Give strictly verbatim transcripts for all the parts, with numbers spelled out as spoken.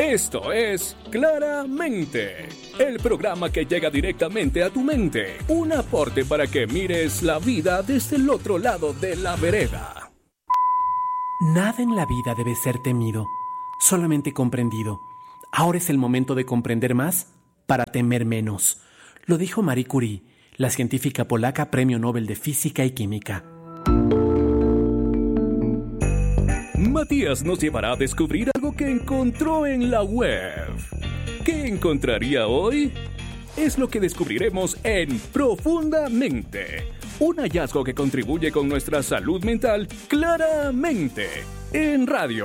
Esto es Claramente, el programa que llega directamente a tu mente. Un aporte para que mires la vida desde el otro lado de la vereda. Nada en la vida debe ser temido, solamente comprendido. Ahora es el momento de comprender más para temer menos. Lo dijo Marie Curie, la científica polaca Premio Nobel de Física y Química. Matías nos llevará a descubrir algo que encontró en la web. ¿Qué encontraría hoy? Es lo que descubriremos en Profundamente. Un hallazgo que contribuye con nuestra salud mental claramente en radio.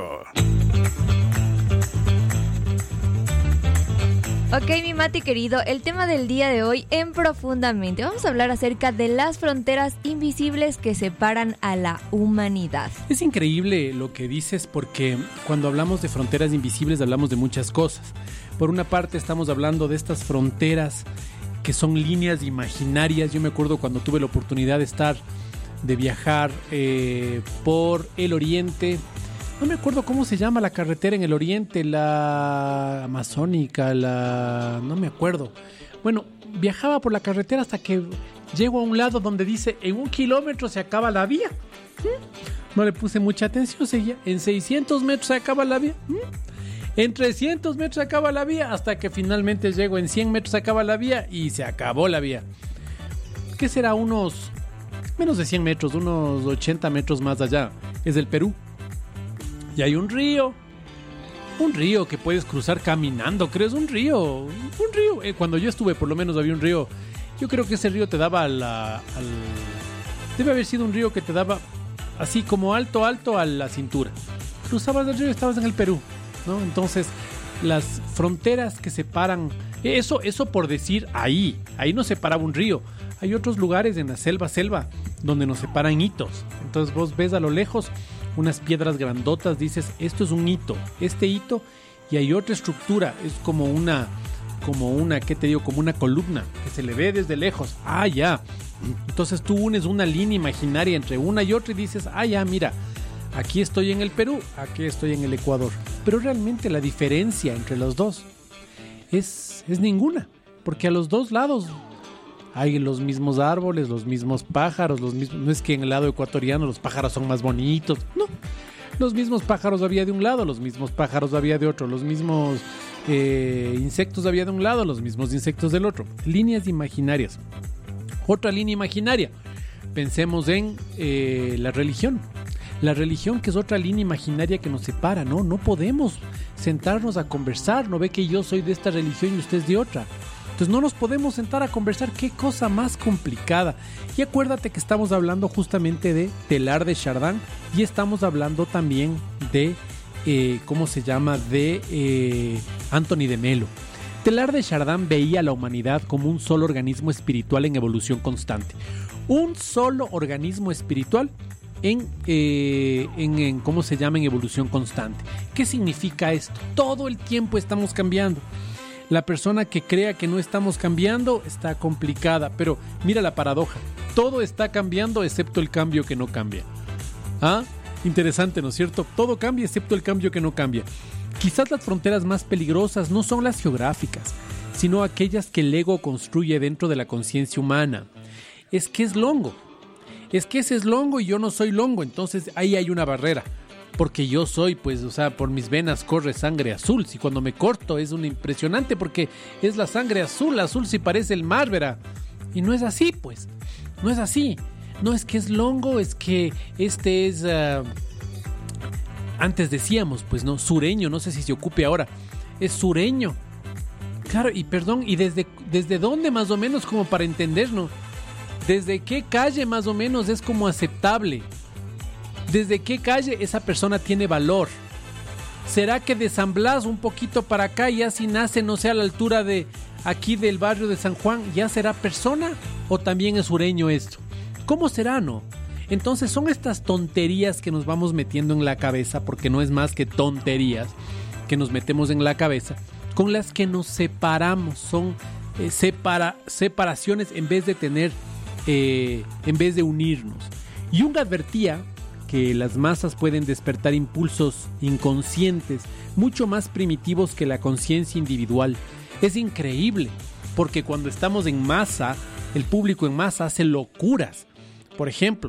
Ok, mi Mati querido, el tema del día de hoy en Profundamente. Vamos a hablar acerca de las fronteras invisibles que separan a la humanidad. Es increíble lo que dices porque cuando hablamos de fronteras invisibles hablamos de muchas cosas. Por una parte estamos hablando de estas fronteras que son líneas imaginarias. Yo me acuerdo cuando tuve la oportunidad de estar, de viajar eh, por el oriente. No me acuerdo cómo se llama la carretera en el oriente, la amazónica, la... no me acuerdo. Bueno, viajaba por la carretera hasta que llego a un lado donde dice, en un kilómetro se acaba la vía. ¿Mm? No le puse mucha atención, seguía, en seiscientos metros se acaba la vía. ¿Mm? En trescientos metros se acaba la vía, hasta que finalmente llego, en cien metros se acaba la vía y se acabó la vía. ¿Qué será? Unos, menos de cien metros, unos ochenta metros más allá. Es del Perú. Y hay un río, un río que puedes cruzar caminando, creo, es un río, un río. Eh, cuando yo estuve, por lo menos había un río. Yo creo que ese río te daba a la, al... Debe haber sido un río que te daba así como alto, alto a la cintura. Cruzabas el río y estabas en el Perú, ¿no? Entonces, las fronteras que separan, eso, eso por decir ahí, ahí nos separaba un río. Hay otros lugares en la selva, selva, donde nos separan hitos. Entonces vos ves a lo lejos unas piedras grandotas, dices, esto es un hito, este hito, y hay otra estructura, es como una, como una, ¿qué te digo? Como una columna, que se le ve desde lejos, ah, ya, entonces tú unes una línea imaginaria entre una y otra y dices, ah, ya, mira, aquí estoy en el Perú, aquí estoy en el Ecuador, pero realmente la diferencia entre los dos es, es ninguna, porque a los dos lados hay los mismos árboles, los mismos pájaros, los mismos... No es que en el lado ecuatoriano los pájaros son más bonitos, no. Los mismos pájaros había de un lado, los mismos pájaros había de otro, los mismos eh, insectos había de un lado, los mismos insectos del otro. Líneas imaginarias. Otra línea imaginaria. Pensemos en eh, la religión. La religión, que es otra línea imaginaria que nos separa, ¿no? No podemos sentarnos a conversar. No ve que yo soy de esta religión y usted es de otra. Entonces no nos podemos sentar a conversar, qué cosa más complicada. Y acuérdate que estamos hablando justamente de Teilhard de Chardin y estamos hablando también de, eh, ¿cómo se llama? De eh, Anthony de Melo. Teilhard de Chardin veía a la humanidad como un solo organismo espiritual en evolución constante. Un solo organismo espiritual en, eh, en, en, ¿cómo se llama? En evolución constante. ¿Qué significa esto? Todo el tiempo estamos cambiando. La persona que crea que no estamos cambiando está complicada, pero mira la paradoja. Todo está cambiando excepto el cambio que no cambia. ¿Ah? Interesante, ¿no es cierto? Todo cambia excepto el cambio que no cambia. Quizás las fronteras más peligrosas no son las geográficas, sino aquellas que el ego construye dentro de la conciencia humana. Es que es longo. Es que ese es longo y yo no soy longo, entonces ahí hay una barrera. Porque yo soy, pues, o sea, por mis venas corre sangre azul. Si cuando me corto es un impresionante porque es la sangre azul, azul si parece el mar, ¿verdad? Y no es así, pues. No es así. No es que es longo, es que este es... Uh, antes decíamos, pues, ¿no? Sureño, no sé si se ocupe ahora. Es sureño. Claro, y perdón, ¿y desde, desde dónde más o menos como para entendernos? ¿Desde qué calle más o menos es como aceptable? ¿Desde qué calle esa persona tiene valor? ¿Será que de San Blas un poquito para acá ya si nace, no sé, a la altura de aquí del barrio de San Juan, ya será persona o también es sureño esto? ¿Cómo será, no? Entonces son estas tonterías que nos vamos metiendo en la cabeza, porque no es más que tonterías que nos metemos en la cabeza, con las que nos separamos. Son eh, separa, separaciones en vez de tener, eh, en vez de unirnos. Jung advertía que las masas pueden despertar impulsos inconscientes mucho más primitivos que la conciencia individual. Es increíble, porque cuando estamos en masa, el público en masa hace locuras. Por ejemplo,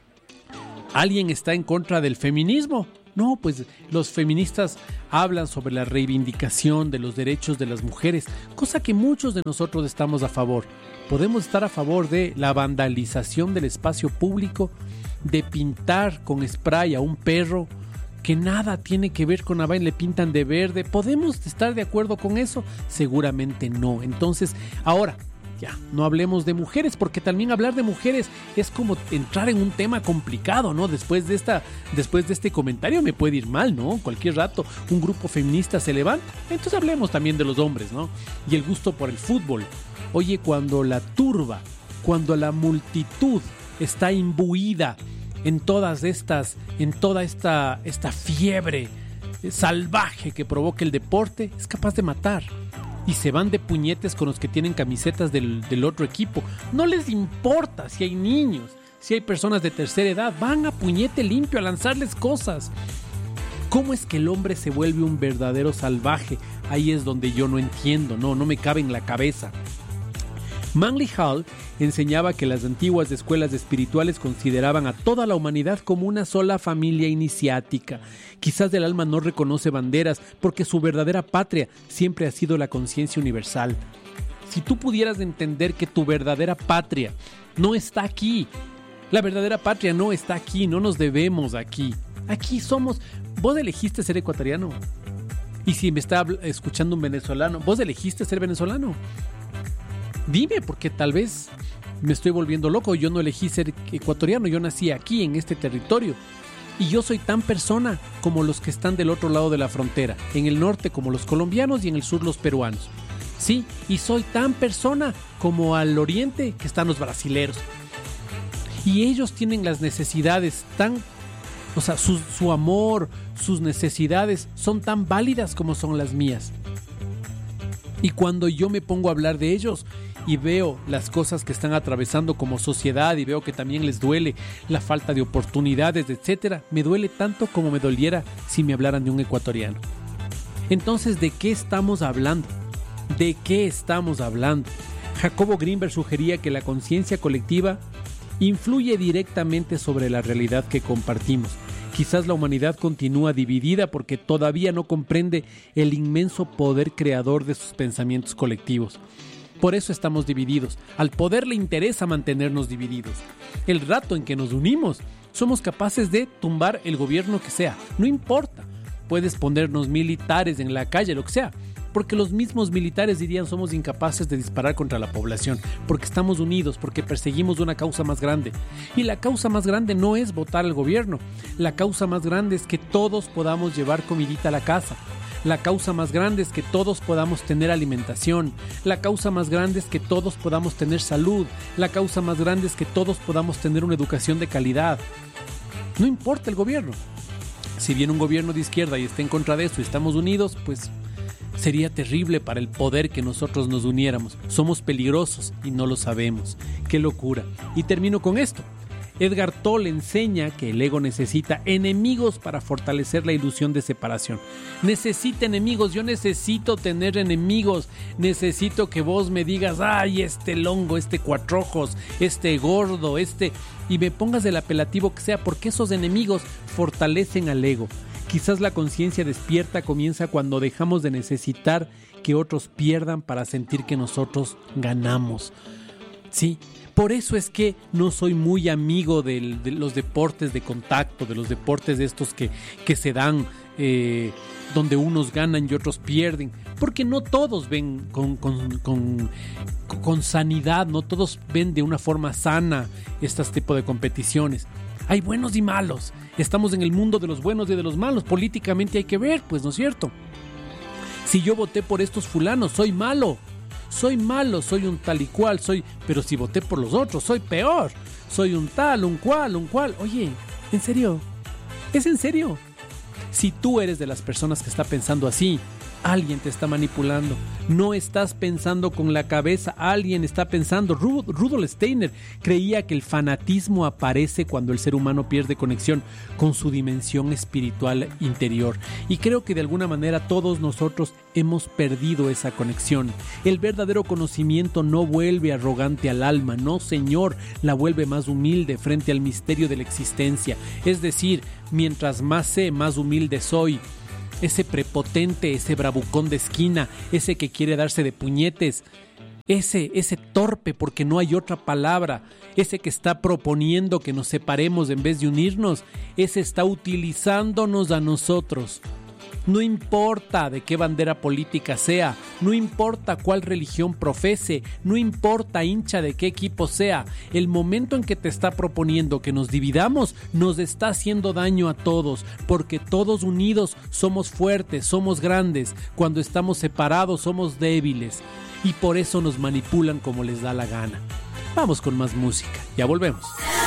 ¿alguien está en contra del feminismo? No, pues los feministas hablan sobre la reivindicación de los derechos de las mujeres, cosa que muchos de nosotros estamos a favor. Podemos estar a favor de la vandalización del espacio público, de pintar con spray a un perro que nada tiene que ver con la vaina, le pintan de verde. ¿Podemos estar de acuerdo con eso? Seguramente no. Entonces, ahora, ya, no hablemos de mujeres, porque también hablar de mujeres es como entrar en un tema complicado, ¿no? Después de esta, después de este comentario me puede ir mal, ¿no? Cualquier rato un grupo feminista se levanta. Entonces hablemos también de los hombres, ¿no? Y el gusto por el fútbol. Oye, cuando la turba, cuando la multitud está imbuida en todas estas, en toda esta, esta fiebre salvaje que provoca el deporte, es capaz de matar. Y se van de puñetes con los que tienen camisetas del, del otro equipo. No les importa si hay niños, si hay personas de tercera edad. Van a puñete limpio a lanzarles cosas. ¿Cómo es que el hombre se vuelve un verdadero salvaje? Ahí es donde yo no entiendo, no, no me cabe en la cabeza. Manly Hall enseñaba que las antiguas escuelas espirituales consideraban a toda la humanidad como una sola familia iniciática. Quizás el alma no reconoce banderas porque su verdadera patria siempre ha sido la conciencia universal. Si tú pudieras entender que tu verdadera patria no está aquí, la verdadera patria no está aquí, no nos debemos aquí. Aquí somos, vos elegiste ser ecuatoriano. Y si me está escuchando un venezolano, vos elegiste ser venezolano. Dime, porque tal vez me estoy volviendo loco. Yo no elegí ser ecuatoriano, yo nací aquí, en este territorio. Y yo soy tan persona como los que están del otro lado de la frontera. En el norte como los colombianos y en el sur los peruanos. Sí, y soy tan persona como al oriente que están los brasileros. Y ellos tienen las necesidades tan... O sea, su, su amor, sus necesidades son tan válidas como son las mías. Y cuando yo me pongo a hablar de ellos y veo las cosas que están atravesando como sociedad y veo que también les duele la falta de oportunidades, etcétera, me duele tanto como me doliera si me hablaran de un ecuatoriano. Entonces, ¿de qué estamos hablando? ¿De qué estamos hablando? Jacobo Grinberg sugería que la conciencia colectiva influye directamente sobre la realidad que compartimos. Quizás la humanidad continúa dividida porque todavía no comprende el inmenso poder creador de sus pensamientos colectivos. Por eso estamos divididos. Al poder le interesa mantenernos divididos. El rato en que nos unimos, somos capaces de tumbar el gobierno que sea. No importa. Puedes ponernos militares en la calle, lo que sea. Porque los mismos militares dirían somos incapaces de disparar contra la población, porque estamos unidos, porque perseguimos una causa más grande. Y la causa más grande no es votar al gobierno. La causa más grande es que todos podamos llevar comidita a la casa. La causa más grande es que todos podamos tener alimentación. La causa más grande es que todos podamos tener salud. La causa más grande es que todos podamos tener una educación de calidad. No importa el gobierno. Si viene un gobierno de izquierda y está en contra de eso y estamos unidos, pues... sería terrible para el poder que nosotros nos uniéramos. Somos peligrosos y no lo sabemos. ¡Qué locura! Y termino con esto. Edgar Tolle enseña que el ego necesita enemigos para fortalecer la ilusión de separación. Necesita enemigos, yo necesito tener enemigos. Necesito que vos me digas, ¡ay, este longo, este cuatrojos, este gordo, este... y me pongas el apelativo que sea, porque esos enemigos fortalecen al ego. Quizás la conciencia despierta comienza cuando dejamos de necesitar que otros pierdan para sentir que nosotros ganamos. Sí, por eso es que no soy muy amigo del, de los deportes de contacto, de los deportes de estos que, que se dan, eh, donde unos ganan y otros pierden. Porque no todos ven con, con, con, con sanidad, no todos ven de una forma sana estos tipos de competiciones. Hay buenos y malos. Estamos en el mundo de los buenos y de los malos. Políticamente hay que ver, pues, ¿no es cierto? Si yo voté por estos fulanos, soy malo. Soy malo, soy un tal y cual, soy... Pero si voté por los otros, soy peor. Soy un tal, un cual, un cual. Oye, ¿en serio? ¿Es en serio? Si tú eres de las personas que está pensando así, alguien te está manipulando. No estás pensando con la cabeza, alguien está pensando. Ru- Rudolf Steiner creía que el fanatismo aparece cuando el ser humano pierde conexión con su dimensión espiritual interior. Y creo que de alguna manera todos nosotros hemos perdido esa conexión. El verdadero conocimiento no vuelve arrogante al alma, no señor, la vuelve más humilde frente al misterio de la existencia. Es decir, mientras más sé, más humilde soy. Ese prepotente, ese bravucón de esquina, ese que quiere darse de puñetes, ese, ese torpe porque no hay otra palabra, ese que está proponiendo que nos separemos en vez de unirnos, ese está utilizándonos a nosotros. No importa de qué bandera política sea, no importa cuál religión profese, no importa hincha de qué equipo sea, el momento en que te está proponiendo que nos dividamos nos está haciendo daño a todos, porque todos unidos somos fuertes, somos grandes, cuando estamos separados somos débiles y por eso nos manipulan como les da la gana. Vamos con más música, ya volvemos.